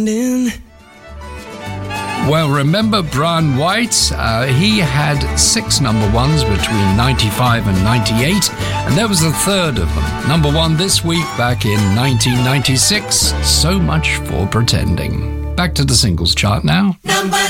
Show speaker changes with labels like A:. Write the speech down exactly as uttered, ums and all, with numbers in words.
A: Well, remember Brian White? Uh, he had six number ones between ninety-five and ninety-eight, and there was a third of them. Number one this week back in nineteen ninety-six. So Much for Pretending. Back to the singles chart now.
B: Number